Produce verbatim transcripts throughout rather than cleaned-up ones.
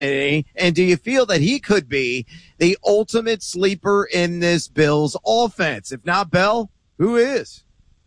And do you feel that he could be the ultimate sleeper in this Bills offense? If not Bell, who is?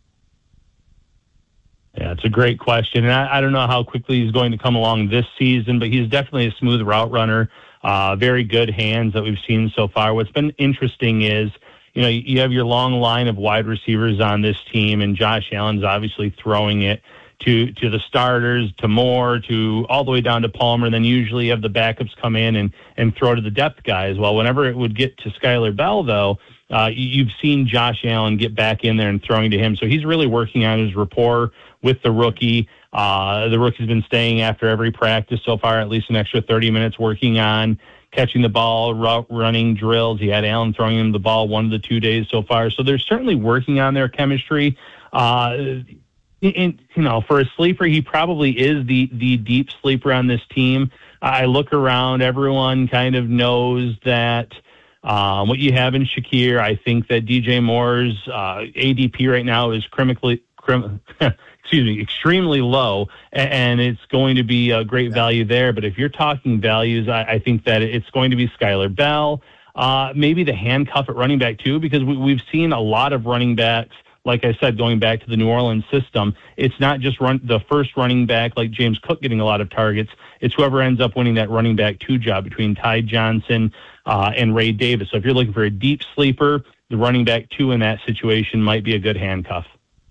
Yeah, it's a great question. And I, I don't know how quickly he's going to come along this season, but he's definitely a smooth route runner, uh, very good hands that we've seen so far. What's been interesting is, you know, you have your long line of wide receivers on this team, and Josh Allen's obviously throwing it to to the starters, to Moore, to all the way down to Palmer. And then usually you have the backups come in and, and throw to the depth guys. Well, whenever it would get to Skylar Bell, though, uh, you've seen Josh Allen get back in there and throwing to him. So he's really working on his rapport with the rookie. Uh, the rookie's been staying after every practice so far, at least an extra thirty minutes working on catching the ball, route running drills. He had Allen throwing him the ball one of the two days so far. So they're certainly working on their chemistry. Uh, in, you know, for a sleeper, he probably is the, the deep sleeper on this team. I look around, everyone kind of knows that um, what you have in Shakir. I think that D J Moore's uh, A D P right now is criminally, crim, excuse me, extremely low, and it's going to be a great value there. But if you're talking values, I, I think that it's going to be Skylar Bell, uh, maybe the handcuff at running back too, because we, we've seen a lot of running backs. Like I said, going back to the New Orleans system, it's not just run the first running back like James Cook getting a lot of targets. It's whoever ends up winning that running back two job between Ty Johnson uh, and Ray Davis. So if you're looking for a deep sleeper, the running back two in that situation might be a good handcuff.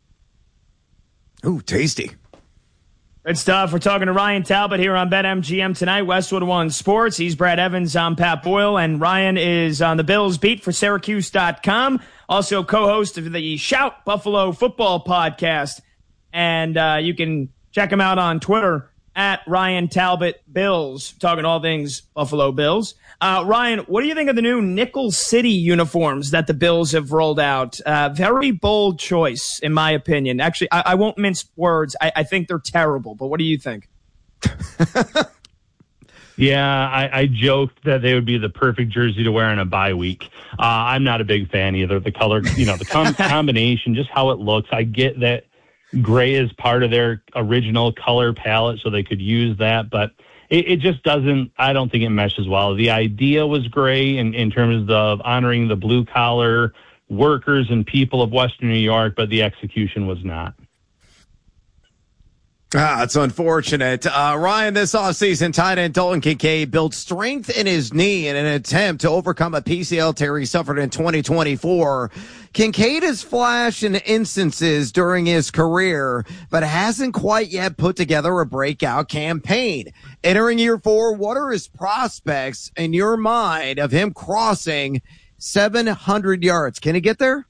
Ooh, tasty. Good stuff. We're talking to Ryan Talbot here on BetMGM tonight, Westwood One Sports. He's Brad Evans. I'm Pat Boyle, and Ryan is on the Bills beat for Syracuse dot com. Also co-host of the Shout Buffalo Football podcast. And uh, you can check him out on Twitter at Ryan Talbot Bills, talking all things Buffalo Bills. Uh, Ryan, what do you think of the new Nickel City uniforms that the Bills have rolled out? Uh, very bold choice, in my opinion. Actually, I, I won't mince words. I, I think they're terrible, but what do you think? Yeah, I, I joked that they would be the perfect jersey to wear on a bye week. Uh, I'm not a big fan either. The color, you know, the com- combination, just how it looks. I get that gray is part of their original color palette, so they could use that, but it, it just doesn't, I don't think it meshes well. The idea was great in, in terms of honoring the blue collar workers and people of Western New York, but the execution was not. Ah, it's unfortunate. Uh, Ryan, this offseason, tight end Dalton Kincaid built strength in his knee in an attempt to overcome a P C L tear he suffered in twenty twenty-four. Kincaid has flashed in instances during his career, but hasn't quite yet put together a breakout campaign. Entering year four, what are his prospects in your mind of him crossing seven hundred yards? Can he get there?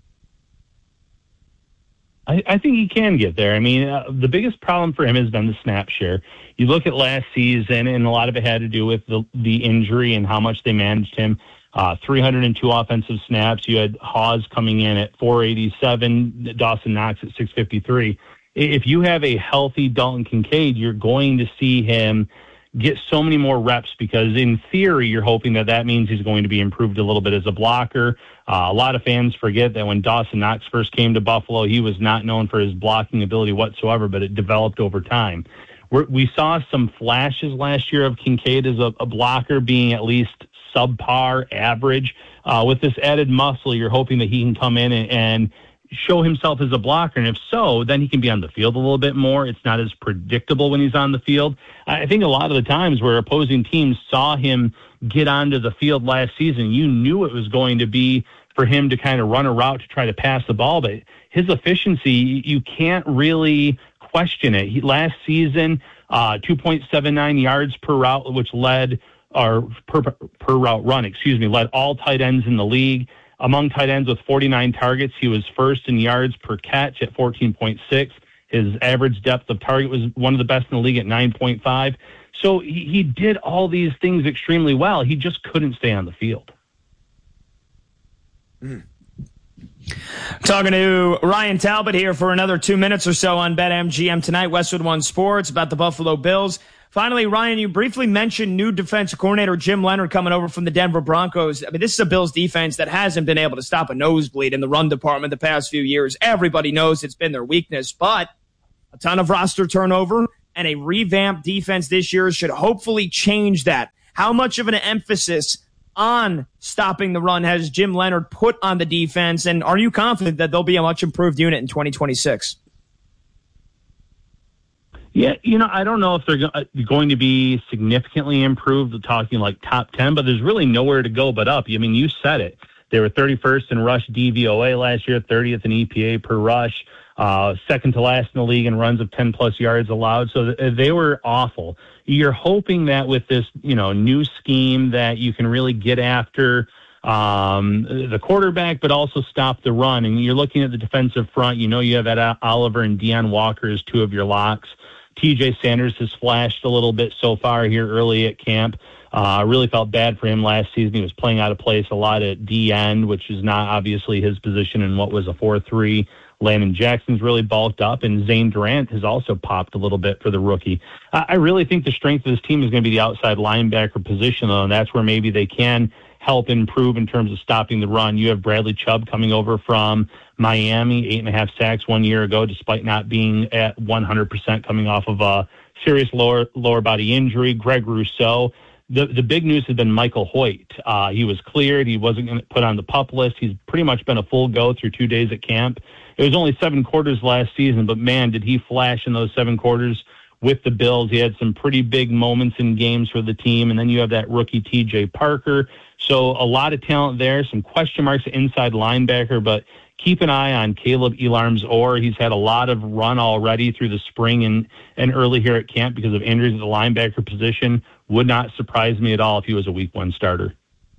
I, I think he can get there. I mean, uh, the biggest problem for him has been the snap share. You look at last season, and a lot of it had to do with the, the injury and how much they managed him. Uh, three hundred two offensive snaps. You had Hawes coming in at four eighty-seven, Dawson Knox at six fifty-three. If you have a healthy Dalton Kincaid, you're going to see him get so many more reps because, in theory, you're hoping that that means he's going to be improved a little bit as a blocker. Uh, a lot of fans forget that when Dawson Knox first came to Buffalo, he was not known for his blocking ability whatsoever, but it developed over time. We're, we saw some flashes last year of Kincaid as a, a blocker being at least subpar average. Uh, with this added muscle, you're hoping that he can come in and, and show himself as a blocker, and if so, then he can be on the field a little bit more. It's not as predictable when he's on the field. I think a lot of the times where opposing teams saw him get onto the field last season, you knew it was going to be for him to kind of run a route to try to pass the ball, but his efficiency, you can't really question it. He, last season, uh, two point seven nine yards per route, which led, or per, per route run, excuse me, led all tight ends in the league. Among tight ends with forty-nine targets, he was first in yards per catch at fourteen point six. His average depth of target was one of the best in the league at nine point five. So he, he did all these things extremely well. He just couldn't stay on the field. Mm. Talking to Ryan Talbot here for another two minutes or so on BetMGM tonight, Westwood One Sports, about the Buffalo Bills. Finally, Ryan, you briefly mentioned new defensive coordinator Jim Leonhard coming over from the Denver Broncos. I mean, this is a Bills defense that hasn't been able to stop a nosebleed in the run department the past few years. Everybody knows it's been their weakness, but a ton of roster turnover, and a revamped defense this year should hopefully change that. How much of an emphasis on stopping the run has Jim Leonhard put on the defense, and are you confident that they'll be a much improved unit in twenty twenty-six? Yeah, you know, I don't know if they're going to be significantly improved, talking like top ten, but there's really nowhere to go but up. I mean, you said it. They were thirty-first in rush D V O A last year, thirtieth in E P A per rush, uh, second to last in the league in runs of ten plus yards allowed. So they were awful. You're hoping that with this, you know, new scheme that you can really get after um, the quarterback, but also stop the run. And you're looking at the defensive front. You know, you have Ed Oliver and Deion Walker as two of your locks. T J Sanders has flashed a little bit so far here early at camp. I uh, really felt bad for him last season. He was playing out of place a lot at D end, which is not obviously his position in what was a four three. Landon Jackson's really bulked up, and Zane Durant has also popped a little bit for the rookie. I, I really think the strength of this team is going to be the outside linebacker position, though, and that's where maybe they can help improve in terms of stopping the run. You have Bradley Chubb coming over from Miami, eight and a half sacks one year ago, despite not being at one hundred percent coming off of a serious lower lower body injury. Greg Rousseau. The the big news has been Michael Hoyt. Uh, he was cleared. He wasn't going to put on the PUP list. He's pretty much been a full go through two days at camp. It was only seven quarters last season, but man, did he flash in those seven quarters with the Bills. He had some pretty big moments in games for the team. And then you have that rookie T J Parker. So a lot of talent there, some question marks at inside linebacker, but keep an eye on Caleb Elarms-Orr. He's had a lot of run already through the spring and, and early here at camp because of injuries at the linebacker position. Would not surprise me at all if he was a week one starter.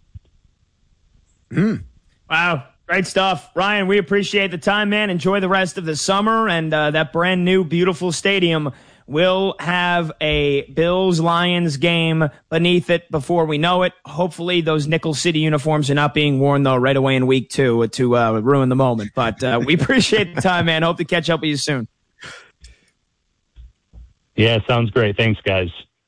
Mm. Wow. Great stuff. Ryan, we appreciate the time, man. Enjoy the rest of the summer, and uh, that brand new, beautiful stadium will have a Bills-Lions game beneath it before we know it. Hopefully those Nickel City uniforms are not being worn, though, right away in week two to uh, ruin the moment. But uh, we appreciate the time, man. Hope to catch up with you soon. Yeah, sounds great. Thanks, guys.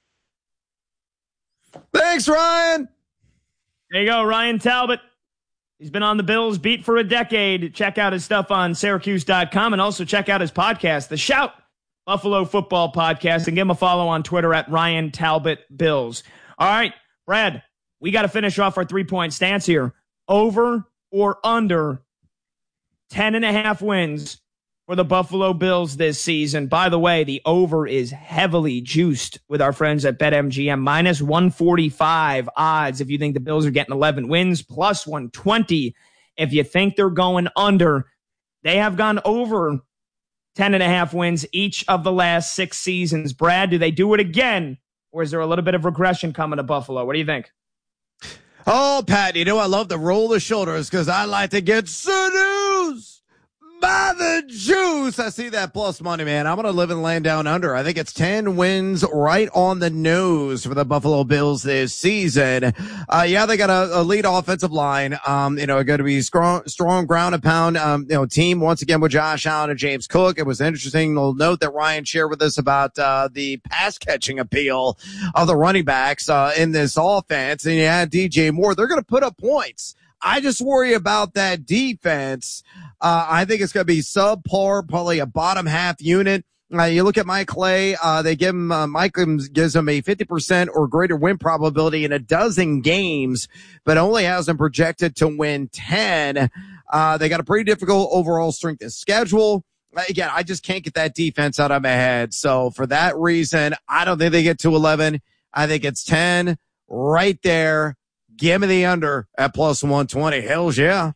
Thanks, Ryan. There you go, Ryan Talbot. He's been on the Bills beat for a decade. Check out his stuff on Syracuse dot com and also check out his podcast, The Shout, Buffalo Football Podcast, and give him a follow on Twitter at Ryan Talbot Bills. All right, Brad, we got to finish off our three-point stance here. Over or under ten and a half wins for the Buffalo Bills this season. By the way, the over is heavily juiced with our friends at BetMGM. minus one forty-five odds if you think the Bills are getting eleven wins, plus one twenty if you think they're going under. They have gone over ten and a half wins each of the last six seasons. Brad, do they do it again, or is there a little bit of regression coming to Buffalo? What do you think? Oh, Pat, you know I love to roll the shoulders because I like to get seduced by the juice. I see that plus money, man. I'm going to live and land down under. I think it's ten wins right on the nose for the Buffalo Bills this season. Uh, yeah, they got a, a lead offensive line. Um, you know, going to be strong, strong ground and pound, um, you know, team once again with Josh Allen and James Cook. It was interesting. We'll note that Ryan shared with us about, uh, the pass catching appeal of the running backs, uh, in this offense. And yeah, D J Moore, they're going to put up points. I just worry about that defense. Uh, I think it's going to be subpar, probably a bottom half unit. Uh, you look at Mike Clay, uh, they give him, uh, Mike gives him a fifty percent or greater win probability in a dozen games, but only has them projected to win ten. Uh, they got a pretty difficult overall strength of schedule. Again, I just can't get that defense out of my head. So for that reason, I don't think they get to eleven. I think it's ten right there. Give me the under at plus one twenty. Hells yeah.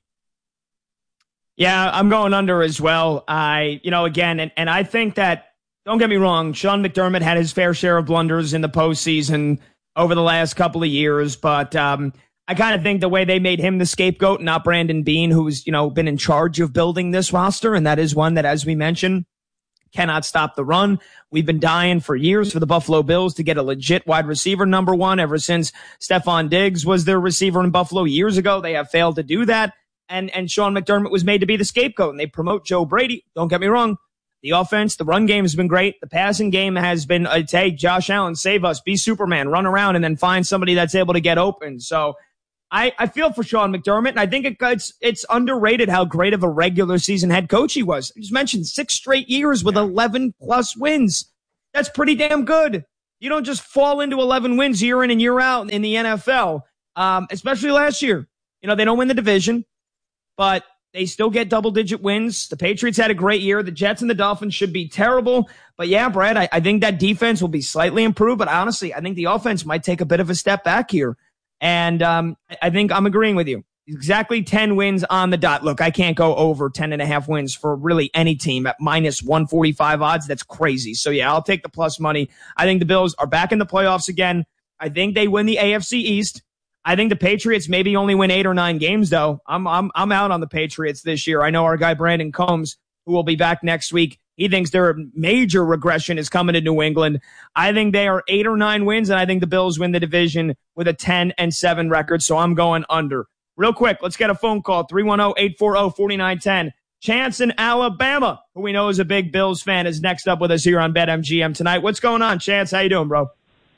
Yeah, I'm going under as well. I, you know, again, and, and I think that, don't get me wrong, Sean McDermott had his fair share of blunders in the postseason over the last couple of years, but um, I kind of think the way they made him the scapegoat, not Brandon Beane, who's, you know, been in charge of building this roster, and that is one that, as we mentioned, cannot stop the run. We've been dying for years for the Buffalo Bills to get a legit wide receiver number one ever since Stephon Diggs was their receiver in Buffalo years ago. They have failed to do that. And, and Sean McDermott was made to be the scapegoat, and they promote Joe Brady. Don't get me wrong. The offense, the run game has been great. The passing game has been, uh, hey, Josh Allen, save us, be Superman, run around and then find somebody that's able to get open. So I, I feel for Sean McDermott, and I think it, it's it's underrated how great of a regular season head coach he was. I just mentioned six straight years with eleven plus wins. That's pretty damn good. You don't just fall into eleven wins year in and year out in the N F L, um, especially last year. You know, they don't win the division, but they still get double-digit wins. The Patriots had a great year. The Jets and the Dolphins should be terrible. But, yeah, Brad, I, I think that defense will be slightly improved. But, honestly, I think the offense might take a bit of a step back here. And um, I think I'm agreeing with you. Exactly ten wins on the dot. Look, I can't go over ten and a half wins for really any team at minus one forty-five odds. That's crazy. So, yeah, I'll take the plus money. I think the Bills are back in the playoffs again. I think they win the A F C East. I think the Patriots maybe only win eight or nine games, though. I'm I'm I'm out on the Patriots this year. I know our guy Brandon Combs, who will be back next week, he thinks their major regression is coming to New England. I think they are eight or nine wins, and I think the Bills win the division with a ten and seven record, so I'm going under. Real quick, let's get a phone call, three one zero, eight four zero, four nine one zero. Chance in Alabama, who we know is a big Bills fan, is next up with us here on BetMGM tonight. What's going on, Chance? How you doing, bro?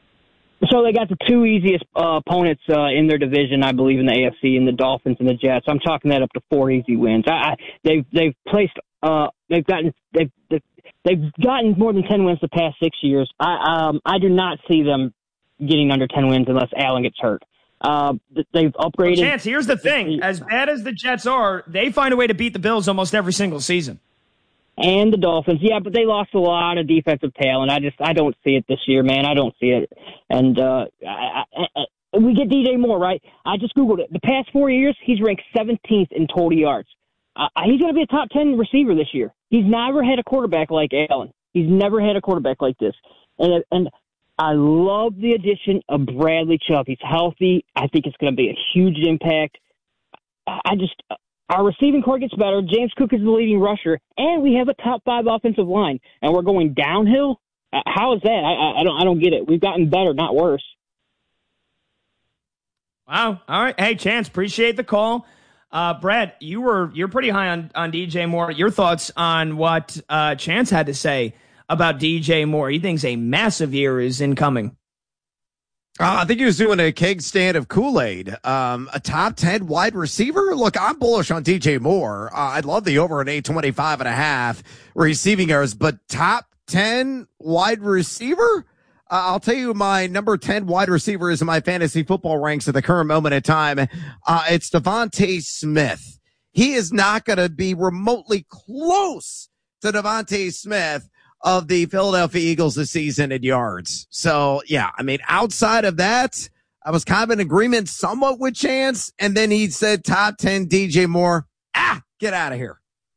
So they got the two easiest uh, opponents uh, in their division, I believe, in the A F C, and the Dolphins and the Jets. I'm talking that up to four easy wins. I, I, they've they've placed uh, they've gotten they've, they've they've gotten more than ten wins the past six years. I um I do not see them getting under ten wins unless Allen gets hurt. Uh, they've upgraded. Well, Chance, here's the thing: as bad as the Jets are, they find a way to beat the Bills almost every single season. And the Dolphins, yeah, but they lost a lot of defensive talent. I just, I don't see it this year, man. I don't see it. And uh, I, I, I, we get D J Moore, right? I just Googled it. The past four years, he's ranked seventeenth in total yards. Uh, he's going to be a top ten receiver this year. He's never had a quarterback like Allen. He's never had a quarterback like this. And and I love the addition of Bradley Chubb. He's healthy. I think it's going to be a huge impact. I just... Our receiving core gets better. James Cook is the leading rusher, and we have a top five offensive line. And we're going downhill. Uh, how is that? I, I don't. I don't get it. We've gotten better, not worse. Wow. All right. Hey, Chance, appreciate the call. Uh, Brad, you were you're pretty high on on D J Moore. Your thoughts on what uh, Chance had to say about D J Moore? He thinks a massive year is incoming. Uh, I think he was doing a keg stand of Kool-Aid. Um, a top ten wide receiver? Look, I'm bullish on D J Moore. Uh, I'd love the over an eight twenty-five and a half receiving yards, but top ten wide receiver? Uh, I'll tell you my number ten wide receiver is in my fantasy football ranks at the current moment in time. Uh, it's Devontae Smith. He is not going to be remotely close to Devontae Smith of the Philadelphia Eagles this season in yards. So, yeah, I mean, outside of that, I was kind of in agreement somewhat with Chance, and then he said top ten D J Moore. Ah, get out of here.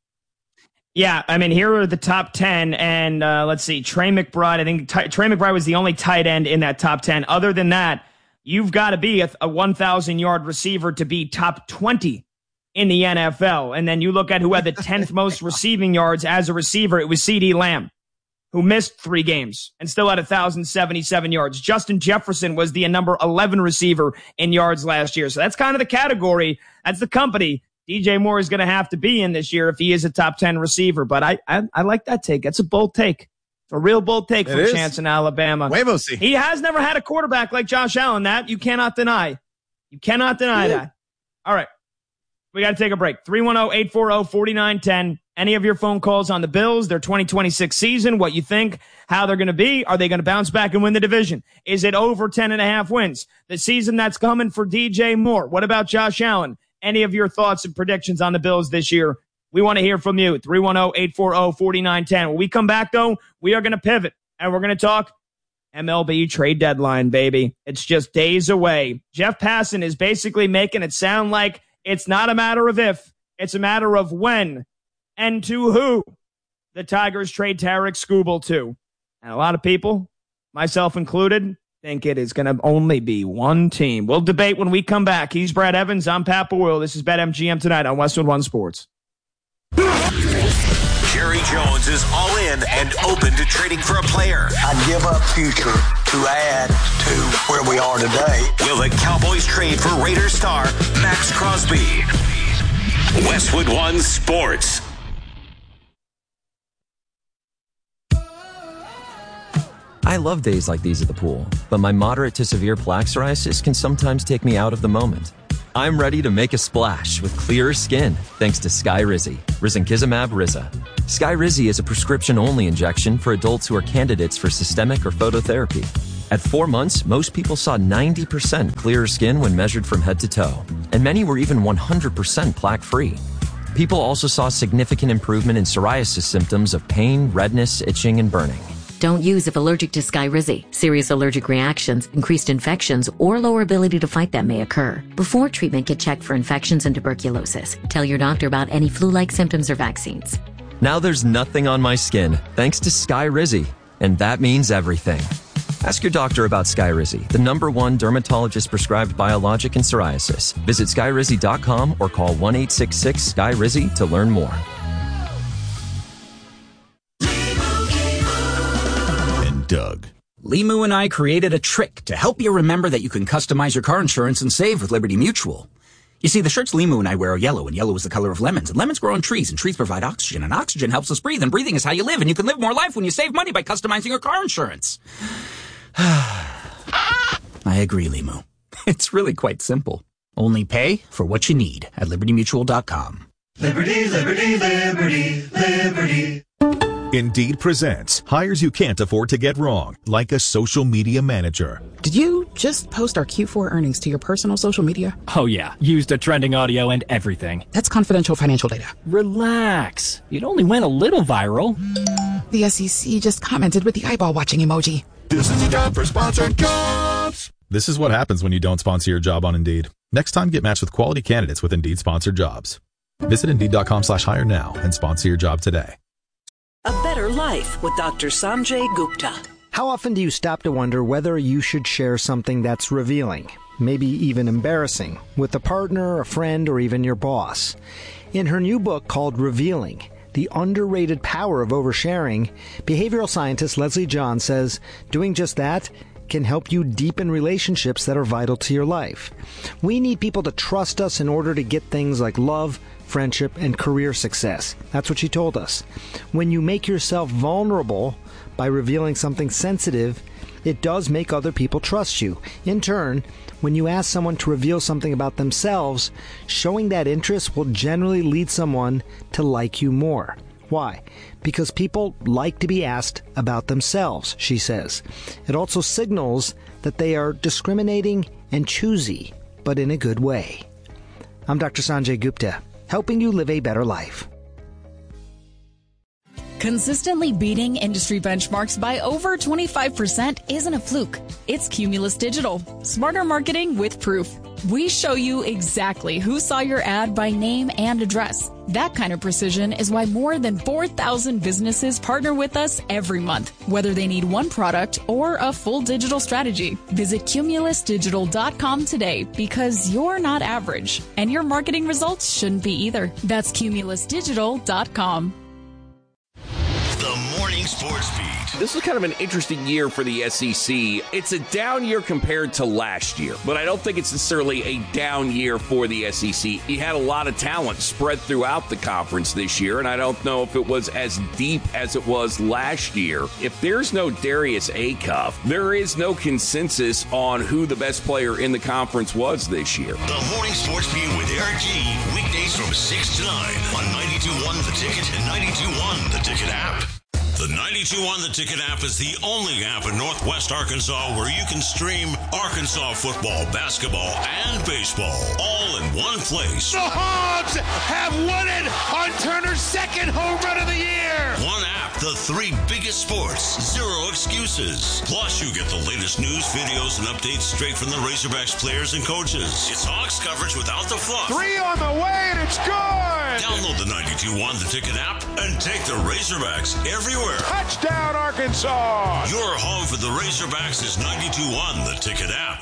Yeah, I mean, here are the top ten, and uh, let's see, Trey McBride. I think Ty- Trey McBride was the only tight end in that top ten. Other than that, you've got to be a, a one thousand yard receiver to be top twenty in the N F L. And then you look at who had the tenth most receiving yards as a receiver. It was CeeDee Lamb, who missed three games and still had one thousand seventy-seven yards. Justin Jefferson was the number eleven receiver in yards last year. So that's kind of the category. That's the company D J Moore is going to have to be in this year if he is a top ten receiver. But I I, I like that take. That's a bold take. It's a real bold take from Chance in Alabama. Huevos. He has never had a quarterback like Josh Allen. That you cannot deny. You cannot deny yeah. that. All right. We got to take a break. three one zero, eight four zero, four nine one zero. Any of your phone calls on the Bills, their twenty twenty-six season, what you think, how they're going to be. Are they going to bounce back and win the division? Is it over ten and a half wins? The season that's coming for D J Moore. What about Josh Allen? Any of your thoughts and predictions on the Bills this year? We want to hear from you. three one zero, eight four zero, four nine one zero. When we come back, though, we are going to pivot, and we're going to talk M L B trade deadline, baby. It's just days away. Jeff Passan is basically making it sound like it's not a matter of if, it's a matter of when and to who the Tigers trade Tarek Skubal to. And a lot of people, myself included, think it is going to only be one team. We'll debate when we come back. He's Brad Evans. I'm Pat Boyle. This is BetMGM tonight on Westwood One Sports. Jerry Jones is all in and open to trading for a player. I'd give up future to add to where we are today. Will the Cowboys trade for Raiders star Max Crosby? Westwood One Sports. I love days like these at the pool, but my moderate to severe plaque psoriasis can sometimes take me out of the moment. I'm ready to make a splash with clearer skin thanks to Skyrizi, risankizumab Riza. Skyrizi is a prescription-only injection for adults who are candidates for systemic or phototherapy. At four months, most people saw ninety percent clearer skin when measured from head to toe, and many were even one hundred percent plaque-free. People also saw significant improvement in psoriasis symptoms of pain, redness, itching, and burning. Don't use if allergic to Skyrizi. Serious allergic reactions, increased infections, or lower ability to fight them may occur. Before treatment, get checked for infections and tuberculosis. Tell your doctor about any flu-like symptoms or vaccines. Now there's nothing on my skin, thanks to Skyrizi, and that means everything. Ask your doctor about Skyrizi, the number one dermatologist-prescribed biologic in psoriasis. Visit skyrizi dot com or call one eight six six Sky Rizi to learn more. And Doug. Limu and I created a trick to help you remember that you can customize your car insurance and save with Liberty Mutual. You see, the shirts Limu and I wear are yellow, and yellow is the color of lemons, and lemons grow on trees, and trees provide oxygen, and oxygen helps us breathe, and breathing is how you live, and you can live more life when you save money by customizing your car insurance. I agree, Limu. It's really quite simple. Only pay for what you need at liberty mutual dot com. Liberty, liberty, liberty, liberty. Indeed presents hires you can't afford to get wrong, like a social media manager. Did you just post our Q four earnings to your personal social media? Oh yeah, used a trending audio and everything. That's confidential financial data. Relax. It only went a little viral. The S E C just commented with the eyeball watching emoji. This is a job for sponsored jobs. This is what happens when you don't sponsor your job on Indeed. Next time, get matched with quality candidates with Indeed sponsored jobs. Visit Indeed dot com slash hire now and sponsor your job today. A Better Life with Doctor Sanjay Gupta. How often do you stop to wonder whether you should share something that's revealing, maybe even embarrassing, with a partner, a friend, or even your boss? In her new book called Revealing, The Underrated Power of Oversharing, behavioral scientist Leslie John says doing just that can help you deepen relationships that are vital to your life. We need people to trust us in order to get things like love, friendship, and career success. That's what she told us. When you make yourself vulnerable by revealing something sensitive, it does make other people trust you. In turn, when you ask someone to reveal something about themselves, showing that interest will generally lead someone to like you more. Why? Because people like to be asked about themselves, she says. It also signals that they are discriminating and choosy, but in a good way. I'm Doctor Sanjay Gupta, helping you live a better life. Consistently beating industry benchmarks by over twenty-five percent isn't a fluke. It's Cumulus Digital. Smarter marketing with proof. We show you exactly who saw your ad by name and address. That kind of precision is why more than four thousand businesses partner with us every month, whether they need one product or a full digital strategy. Visit cumulus digital dot com today because you're not average, and your marketing results shouldn't be either. That's cumulus digital dot com. The Morning Sports Beat. This is kind of an interesting year for the S E C. It's a down year compared to last year, but I don't think it's necessarily a down year for the S E C. You had a lot of talent spread throughout the conference this year, and I don't know if it was as deep as it was last year. If there's no Darius Acuff, there is no consensus on who the best player in the conference was this year. The Morning Sports Beat with Eric G. Weekdays from six to nine on ninety-two point one The Ticket and ninety-two point one The Ticket app. The ninety-two point one The Ticket app is the only app in Northwest Arkansas where you can stream Arkansas football, basketball, and baseball all in one place. The Hogs have won it on Turner's second home run of the year. One app, the three biggest sports, zero excuses. Plus, you get the latest news, videos, and updates straight from the Razorbacks players and coaches. It's Hawks coverage without the fluff. Three on the way, and it's good. Download the ninety-two point one The Ticket app and take the Razorbacks everywhere. Touchdown, Arkansas! Your home for the Razorbacks is ninety-two point one The Ticket app.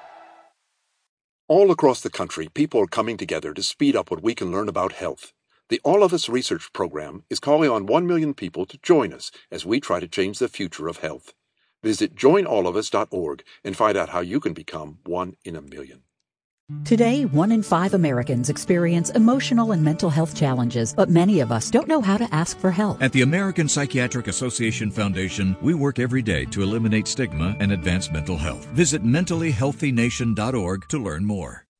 All across the country, people are coming together to speed up what we can learn about health. The All of Us Research Program is calling on one million people to join us as we try to change the future of health. Visit join all of us dot org and find out how you can become one in a million. Today, one in five Americans experience emotional and mental health challenges, but many of us don't know how to ask for help. At the American Psychiatric Association Foundation, we work every day to eliminate stigma and advance mental health. Visit mentally healthy nation dot org to learn more.